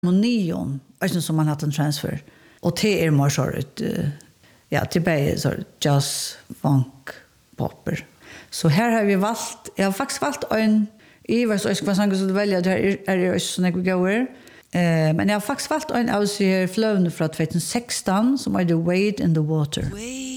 Neon, alltså som man haft en transfer. Och det är mer så ja, till bäge så jazz, funk, popper. Så här har vi valt, jag har faktiskt valt en Ivers och vad sang så välja där är det så när vi går. Men jag har faktiskt valt en av sig flöden från 2016 som är The Wade in the Water.